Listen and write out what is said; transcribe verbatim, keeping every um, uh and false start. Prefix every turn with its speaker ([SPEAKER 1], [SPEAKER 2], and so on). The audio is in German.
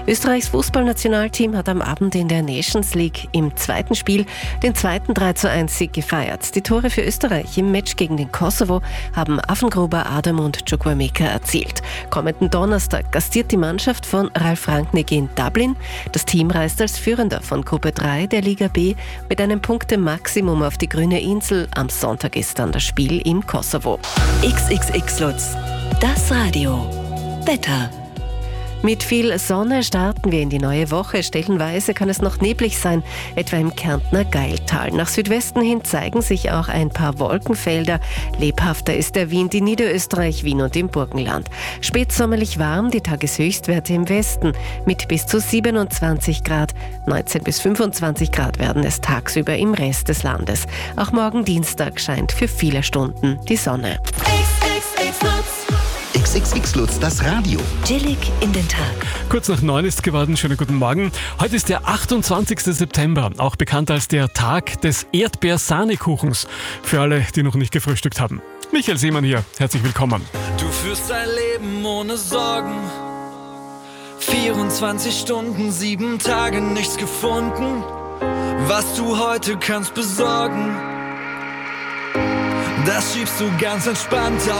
[SPEAKER 1] Österreichs Fußballnationalteam hat am Abend in der Nations League im zweiten Spiel den zweiten drei zu eins Sieg gefeiert. Die Tore für Österreich im Match gegen den Kosovo haben Affengruber, Adam und Chukwuemeka erzielt. Kommenden Donnerstag gastiert die Mannschaft von Ralf Rangnick in Dublin. Das Team reist als Führender von Gruppe drei der Liga B mit einem Punktemaximum auf die grüne Insel. Am Sonntag ist dann das Spiel im Kosovo.
[SPEAKER 2] X X X Lutz, das Radio. Wetter.
[SPEAKER 1] Mit viel Sonne starten wir in die neue Woche. Stellenweise kann es noch neblig sein, etwa im Kärntner Gailtal. Nach Südwesten hin zeigen sich auch ein paar Wolkenfelder. Lebhafter ist der Wind in Niederösterreich, Wien und im Burgenland. Spätsommerlich warm, die Tageshöchstwerte im Westen mit bis zu siebenundzwanzig Grad. neunzehn bis fünfundzwanzig Grad werden es tagsüber im Rest des Landes. Auch morgen Dienstag scheint für viele Stunden die Sonne.
[SPEAKER 3] X X X Lutz, das Radio.
[SPEAKER 2] Chillig in den Tag.
[SPEAKER 4] Kurz nach neun ist geworden, schönen guten Morgen. Heute ist der achtundzwanzigster September, auch bekannt als der Tag des Erdbeersahnekuchens. Für alle, die noch nicht gefrühstückt haben. Michael Seemann hier, herzlich willkommen.
[SPEAKER 5] Du führst dein Leben ohne Sorgen. vierundzwanzig Stunden, sieben Tage, nichts gefunden. Was du heute kannst besorgen, das schiebst du ganz entspannt auf.